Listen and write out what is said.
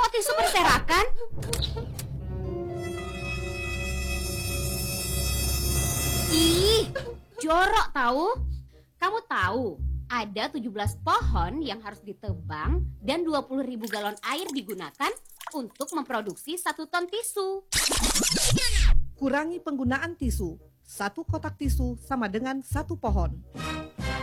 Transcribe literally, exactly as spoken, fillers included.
tisu berserakan? Ih, jorok tahu. Kamu tahu, ada tujuh belas pohon yang harus ditebang dan dua puluh ribu galon air digunakan untuk memproduksi satu ton tisu. Kurangi penggunaan tisu. Satu kotak tisu sama dengan satu pohon.